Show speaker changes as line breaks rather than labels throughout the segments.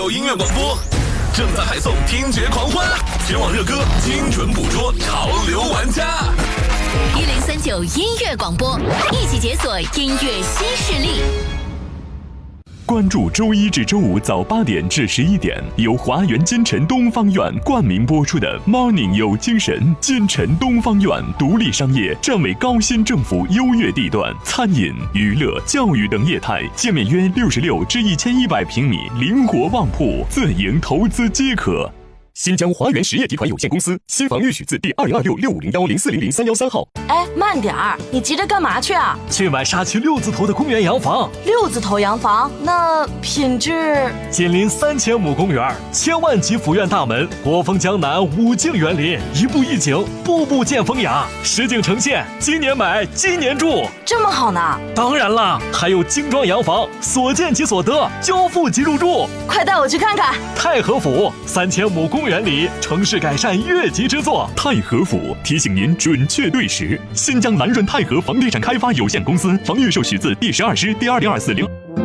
有音乐广播正在海送听觉狂欢，全网热歌，精准捕捉潮流玩家。
1039音乐广播，一起解锁音乐新势力。
关注周一至周五早8点至11点，由华园金城东方院冠名播出的 Morning 有精神。金城东方院独立商业，站为高新政府优越地段，餐饮、娱乐、教育等业态，界面约66至1100平米，灵活旺铺，自营投资皆可。新疆华源实业集团有限公司，新房预许字第2026650104003113号。
哎，慢点儿，你急着干嘛去啊？
去买沙区6字头的公园洋房。
6字头洋房，那品质？
紧邻3000亩公园，千万级府院大门，国风江南5境园林，一步一景，步步见风雅，实景呈现。今年买，今年住，
这么好呢？
当然了，还有精装洋房，所见即所得，交付即入住。
快带我去看看。
太和府3000亩公园里，城市改善越级之作。
太和府提醒您准确对时。新疆南润太和房地产开发有限公司，房预售许字第12师第20240。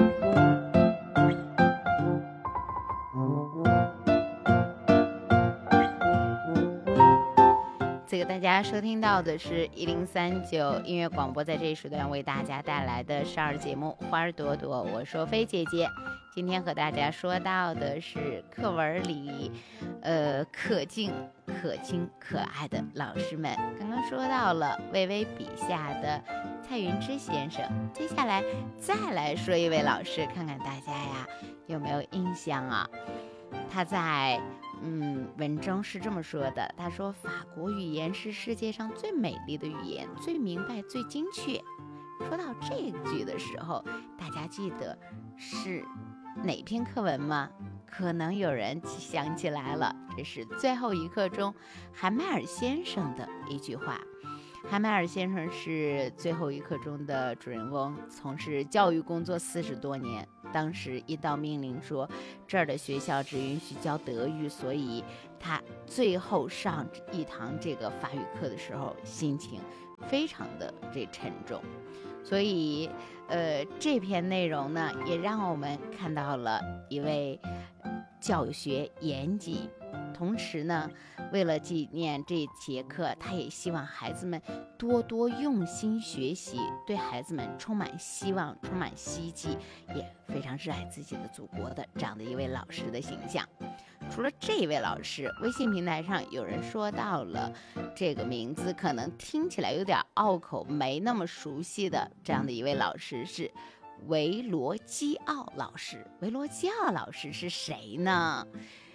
这个大家收听到的是1039音乐广播，在这一时段为大家带来的12节目花儿朵朵，我说飞姐姐。今天和大家说到的是课文里可敬可亲可爱的老师们。刚刚说到了魏巍笔下的蔡云之先生，接下来再来说一位老师，看看大家呀有没有印象啊。他在文中是这么说的，他说法国语言是世界上最美丽的语言，最明白最精确。说到这句的时候，大家记得是哪篇课文吗？可能有人想起来了，这是最后一课中韩麦尔先生的一句话。韩麦尔先生是最后一课中的主人翁，从事教育工作40多年。当时一道命令说，这儿的学校只允许教德语，所以他最后上一堂这个法语课的时候，心情非常的沉重。所以这篇内容呢，也让我们看到了一位教学严谨，同时呢，为了纪念这节课，他也希望孩子们多多用心学习，对孩子们充满希望，充满希冀，也非常热爱自己的祖国的这样的一位老师的形象。除了这位老师，微信平台上有人说到了这个名字可能听起来有点拗口，没那么熟悉的这样的一位老师是维罗基奥老师。维罗基奥老师是谁呢？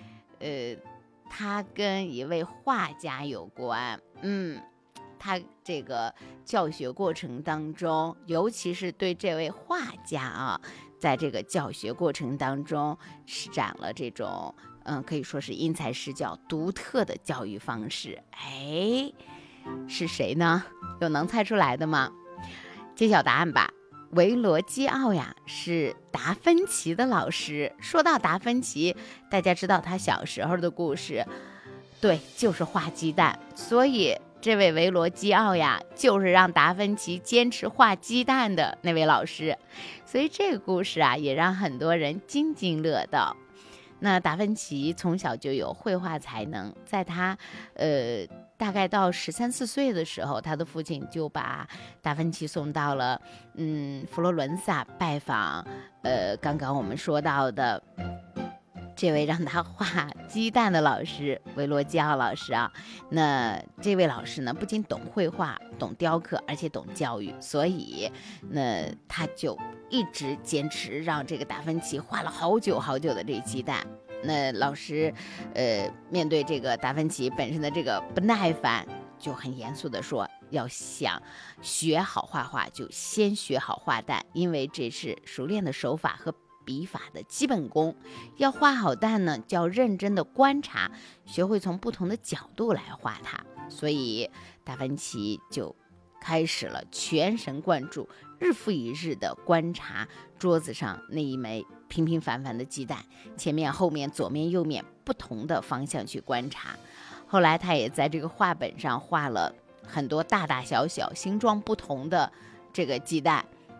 他跟一位画家有关。他这个教学过程当中，尤其是对这位画家啊，在这个教学过程当中施展了这种可以说是因材施教、独特的教育方式。是谁呢？有能猜出来的吗？揭晓答案吧。维罗基奥呀，是达芬奇的老师。说到达芬奇，大家知道他小时候的故事，对，就是画鸡蛋。所以这位维罗基奥呀，就是让达芬奇坚持画鸡蛋的那位老师。所以这个故事啊，也让很多人津津乐道。那达芬奇从小就有绘画才能，在他大概到13、14岁的时候，他的父亲就把达芬奇送到了佛罗伦萨拜访刚刚我们说到的这位让他画鸡蛋的老师维罗基奥老师啊。那这位老师呢，不仅懂绘画、懂雕刻，而且懂教育，所以那他就一直坚持让这个达芬奇画了好久好久的这鸡蛋。那老师面对这个达芬奇本身的这个不耐烦，就很严肃的说，要想学好画画，就先学好画蛋，因为这是熟练的手法和笔法的基本功。要画好蛋呢，就要认真的观察，学会从不同的角度来画它。所以达芬奇就开始了全神贯注、日复一日的观察桌子上那一枚平平凡凡的鸡蛋，前面、后面、左面、右面不同的方向去观察。后来他也在这个画本上画了很多大大小小、形状不同的这个鸡蛋。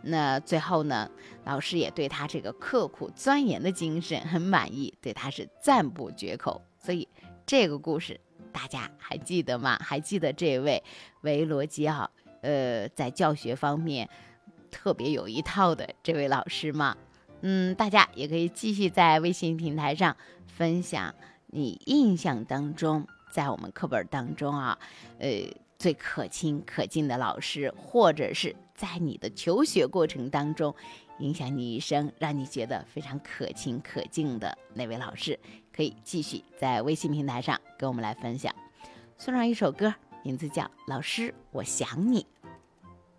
那最后呢，老师也对他这个刻苦钻研的精神很满意，对他是赞不绝口。所以这个故事大家还记得吗？还记得这位维罗基奥在教学方面特别有一套的这位老师吗？大家也可以继续在微信平台上分享你印象当中，在我们课本当中啊，最可亲可敬的老师，或者是在你的求学过程当中影响你一生，让你觉得非常可亲可敬的那位老师，可以继续在微信平台上跟我们来分享。送上一首歌，名字叫《老师我想你》。